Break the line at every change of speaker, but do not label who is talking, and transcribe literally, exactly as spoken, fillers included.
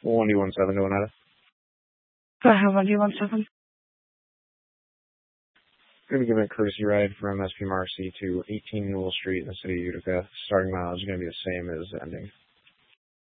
one D one seven to Oneida.
I have one D one seven.
Going to be giving a courtesy ride from S P M R C to eighteen Newell Street in the city of Utica. Starting mileage is going to be the same as ending.